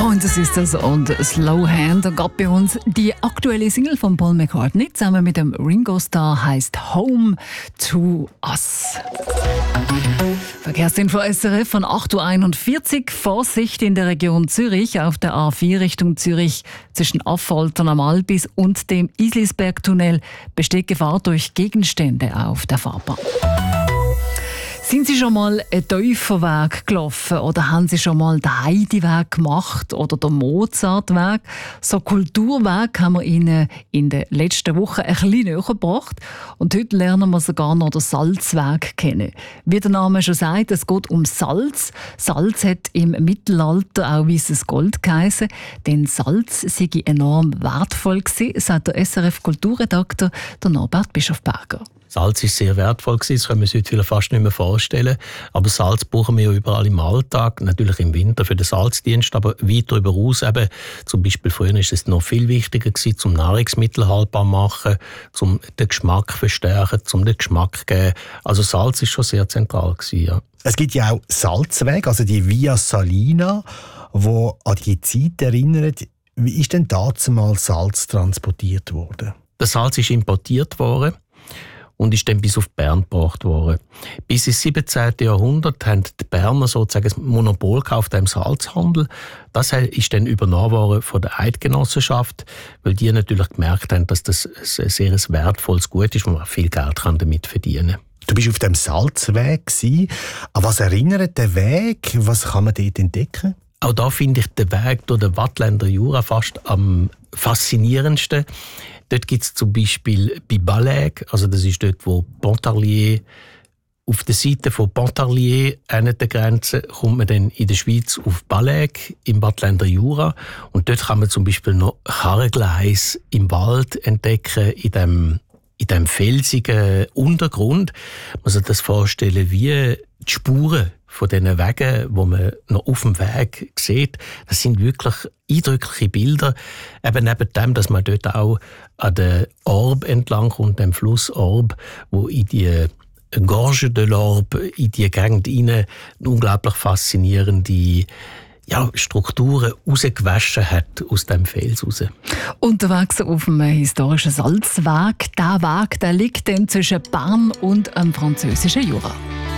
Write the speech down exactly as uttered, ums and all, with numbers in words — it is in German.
Pointer Sisters und Slow Hand. Da gab bei uns die aktuelle Single von Paul McCartney zusammen mit dem Ringo Starr, heisst Home to Us. Verkehrsinfo S R F von acht Uhr einundvierzig. Vorsicht in der Region Zürich auf der A vier Richtung Zürich zwischen Affoltern am Albis und dem Islisbergtunnel besteht Gefahr durch Gegenstände auf der Fahrbahn. Sind Sie schon mal einen Täuferweg gelaufen oder haben Sie schon mal den Heideweg gemacht oder den Mozartweg? So Kulturweg haben wir Ihnen in den letzten Wochen ein bisschen näher gebracht. Und heute lernen wir sogar noch den Salzweg kennen. Wie der Name schon sagt, es geht um Salz. Salz hat im Mittelalter auch weißes Gold geheissen, denn Salz sei enorm wertvoll gewesen, sagt der S R F-Kulturredakteur Norbert Bischofberger. Salz ist sehr wertvoll gewesen, das können wir uns heute vielleicht fast nicht mehr vorstellen. Aber Salz brauchen wir ja überall im Alltag, natürlich im Winter für den Salzdienst, aber weit darüber hinaus eben, zum Beispiel früher ist es noch viel wichtiger gewesen, zum Nahrungsmittel haltbar machen, zum den Geschmack verstärken, zum den Geschmack geben. Also Salz ist schon sehr zentral gewesen, ja. Es gibt ja auch Salzwege, also die Via Salina, die an die Zeit erinnert. Wie ist denn damals Salz transportiert worden? Das Salz ist importiert worden und ist dann bis auf Bern gebracht worden. Bis ins siebzehnten. Jahrhundert haben die Berner sozusagen ein Monopol gekauft im Salzhandel. Das ist dann übernommen worden von der Eidgenossenschaft, weil die natürlich gemerkt haben, dass das ein sehr wertvolles Gut ist, wo man viel Geld damit verdienen kann. Du bist auf dem Salzweg gewesen. An was erinnert der Weg? Was kann man dort entdecken? Auch da finde ich den Weg durch den Waadtländer Jura fast am faszinierendsten. Dort gibt es zum Beispiel bei Ballaig, also das ist dort, wo Pontarlier, auf der Seite von Pontarlier, an der Grenze, kommt man dann in der Schweiz auf Ballaig im Waadtländer Jura. Und dort kann man zum Beispiel noch Karrengleis im Wald entdecken, in dem, in dem felsigen Untergrund. Man muss sich das vorstellen wie die Spuren von diesen Wegen, die man noch auf dem Weg sieht. Das sind wirklich eindrückliche Bilder. Eben neben dem, dass man dort auch an der Orbe entlang kommt, dem Fluss Orbe, wo in die Gorge de l'Orbe, in die Gegend hinein unglaublich faszinierende ja, Strukturen rausgewaschen hat aus dem Fels raus. Unterwegs auf dem historischen Salzweg. Der Weg der liegt dann zwischen Bern und dem französischen Jura.